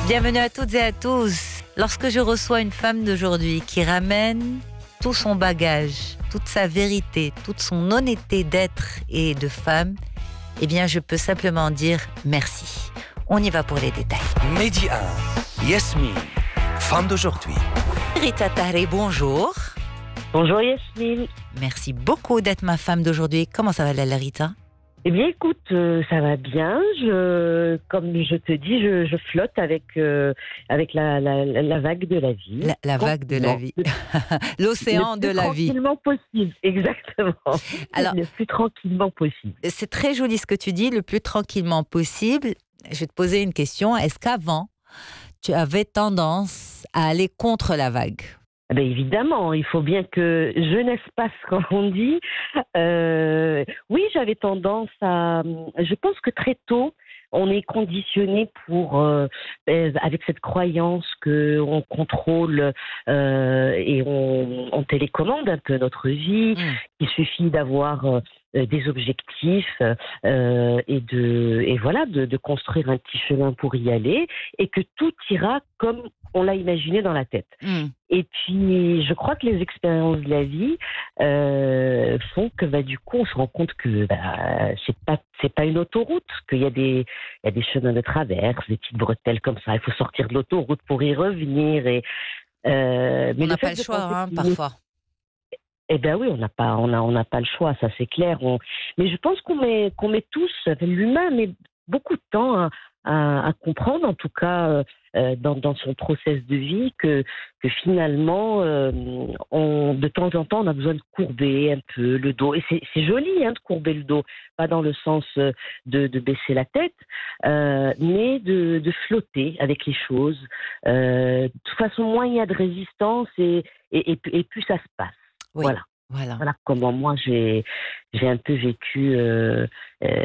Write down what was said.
Bienvenue à toutes et à tous. Lorsque je reçois une femme d'aujourd'hui qui ramène tout son bagage, toute sa vérité, toute son honnêteté d'être et de femme, eh bien je peux simplement dire merci. On y va pour les détails. Midi 1, Yasmine, femme d'aujourd'hui. Rita Tahri, bonjour. Bonjour Yasmine. Merci beaucoup d'être ma femme d'aujourd'hui. Comment ça va, Lala Rita ? Eh bien écoute, ça va bien. Comme je te dis, je flotte avec la vague de la vie. La vague de la vie. L'océan de la vie. Le plus tranquillement possible, exactement. Alors, le plus tranquillement possible. C'est très joli ce que tu dis, le plus tranquillement possible. Je vais te poser une question. Est-ce qu'avant, tu avais tendance à aller contre la vague ? Ben évidemment, il faut bien que jeunesse passe, comme on dit. Oui, j'avais tendance à... Je pense que très tôt, on est conditionné avec cette croyance qu'on contrôle et on télécommande un peu notre vie. Il suffit d'avoir des objectifs et voilà, de construire un petit chemin pour y aller et que tout ira comme on l'a imaginé dans la tête. Et puis, je crois que les expériences de la vie font que du coup, on se rend compte que c'est pas une autoroute, qu'il y a des chemins de traverse, des petites bretelles comme ça. Il faut sortir de l'autoroute pour y revenir. Mais on n'a pas le choix, parfois. Eh bien oui, on n'a pas le choix, ça c'est clair. Mais je pense qu'on met tous, l'humain met beaucoup de temps à comprendre, en tout cas dans son process de vie, que finalement, de temps en temps, on a besoin de courber un peu le dos. Et c'est joli de courber le dos, pas dans le sens de baisser la tête, mais de flotter avec les choses. De toute façon, moins il y a de résistance et plus ça se passe. Oui. Voilà comment moi j'ai un peu vécu